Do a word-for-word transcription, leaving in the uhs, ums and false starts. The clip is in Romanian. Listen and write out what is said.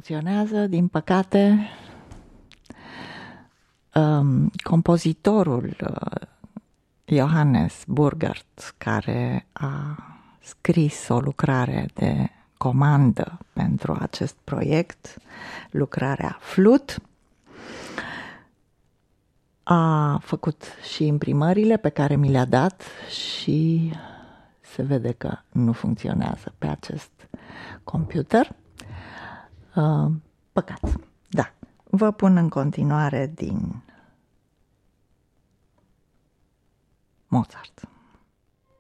funcționează, din păcate. Um, compozitorul uh, Johannes Burgert, care a scris o lucrare de comandă pentru acest proiect, lucrarea Flut, a făcut și imprimările pe care mi le-a dat și se vede că nu funcționează pe acest computer. Uh, păcat, da. Vă pun în continuare din Mozart.